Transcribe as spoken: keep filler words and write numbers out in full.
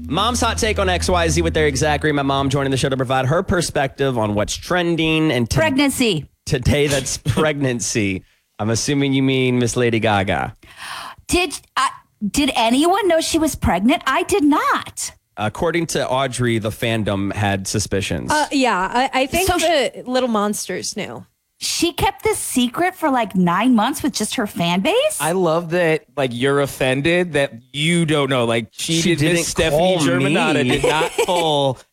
Mom's hot take on X Y Z with their exact read. My mom joining the show to provide her perspective on what's trending. And to- Pregnancy. Today, that's pregnancy. I'm assuming you mean Miss Lady Gaga. Did uh, did anyone know she was pregnant? I did not. According to Audrey, the fandom had suspicions. Uh, yeah, I, I think So the Little Monsters knew. She kept this secret for like nine months with just her fan base? I love that, like, you're offended that you don't know. Like, she, She did, Miss didn't call Stephanie Germanata me. did not call